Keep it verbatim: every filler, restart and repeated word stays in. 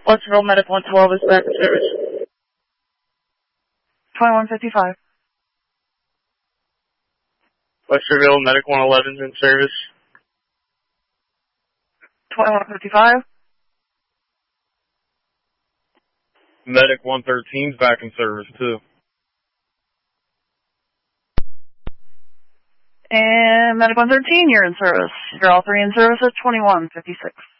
Westerville Medic one twelve is back in service. twenty-one fifty-five. Westerville Medic one eleven is in service. twenty-one fifty-five. Medic one thirteen is back in service too. And Medic one thirteen, you're in service. You're all three in service at twenty-one fifty-six.